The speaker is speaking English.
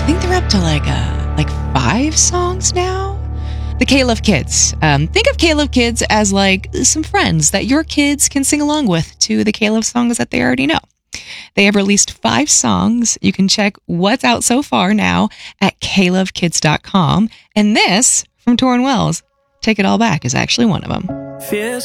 think they're up to like 5 songs now. The K-Love Kids. Think of K-Love Kids as like some friends that your kids can sing along with to the K-Love songs that they already know. They have released 5 songs. You can check what's out so far now at klovekids.com. And this from Torrin Wells, Take It All Back, is actually one of them. Fears